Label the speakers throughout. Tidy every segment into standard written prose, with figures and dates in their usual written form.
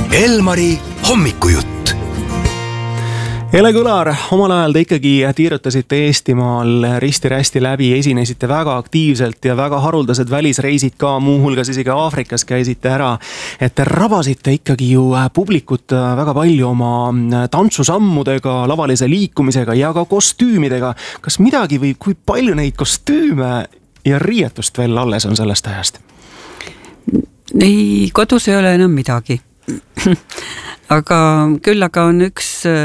Speaker 1: Elmari hommikujutt.
Speaker 2: Ele Kõlar, omal ajal te ikkagi tiirutasite Eestimaal risti-rästi läbi, esinesite väga aktiivselt ja väga haruldased välisreisid ka, muuhulgas isegi Aafrikas käisite ära. Et te rabasite ikkagi ju publikut väga palju oma tantsusammudega, lavalise liikumisega ja ka kostüümidega. Kas midagi või kui palju neid kostüüme ja riietust veel alles on sellest ajast?
Speaker 3: Ei, kodus ei ole enam midagi. aga on üks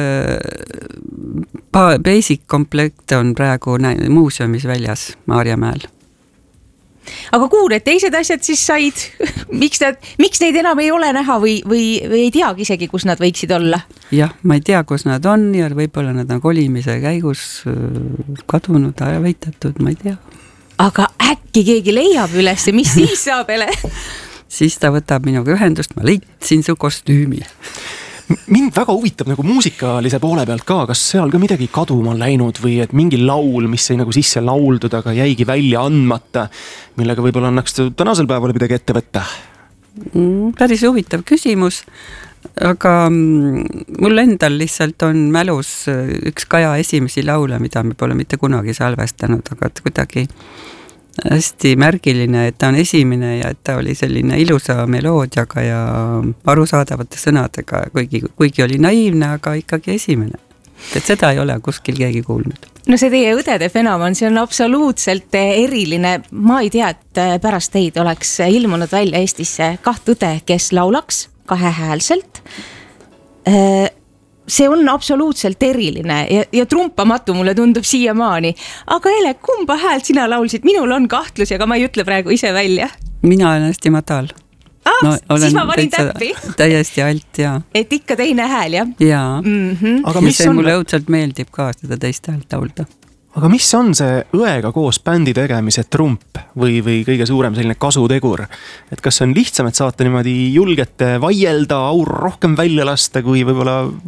Speaker 3: basic komplekt on praegu muuseumis väljas Maarjamäel.
Speaker 4: Aga kuule, et teised asjad siis said, miks neid enam ei ole näha või ei teagi isegi, kus nad võiksid olla?
Speaker 3: Jah, ma ei tea, kus nad on ja võib-olla nad on kolimise käigus kadunud, võitatud, ma ei tea.
Speaker 4: Aga äkki keegi leiab üles, mis siis saab, Ele?
Speaker 3: Siis ta võtab minuga ühendust, ma leidsin su kostüümi.
Speaker 2: Mind väga huvitab nagu muusikalise poole pealt ka, kas seal ka midagi kaduma läinud või et mingi laul, mis ei nagu sisse lauldud, aga jäigi välja andmata, millega võib-olla annaks tänasel päeval midagi ette võtta?
Speaker 3: Päris huvitav küsimus, aga mul endal lihtsalt on mälus üks Kaja esimesi laule, mida me pole mitte kunagi salvestanud, aga kuidagi hästi märgiline, et ta on esimene ja et ta oli selline ilusa meloodiaga ja arusaadavate sõnadega, kuigi oli naiivne, aga ikkagi esimene. Et seda ei ole kuskil keegi kuulnud.
Speaker 4: No see teie õdede fenomen, see on absoluutselt eriline. Ma ei tea, et pärast teid oleks ilmunud välja Eestisse 2 õde, kes laulaks 2-häälselt. See on absoluutselt eriline ja trumpamatu mulle tundub siiamaani. Aga Ele, kumba häält sina laulsid? Minul on kahtlus, aga ma ei ütle praegu ise välja.
Speaker 3: Mina olen hästi matal.
Speaker 4: Siis ma panin täppi.
Speaker 3: Täiesti alt, jaa.
Speaker 4: Et ikka teine hääl, jah?
Speaker 3: Jaa. Aga mis on... Mulle õudselt meeldib ka seda teist häält laulda.
Speaker 2: Aga mis on see õega koos bändi tegemise trump või kõige suurem selline kasutegur? Et kas on lihtsam, et saate niimoodi julgete vaielda, aur rohkem välja lasta, kui võib-olla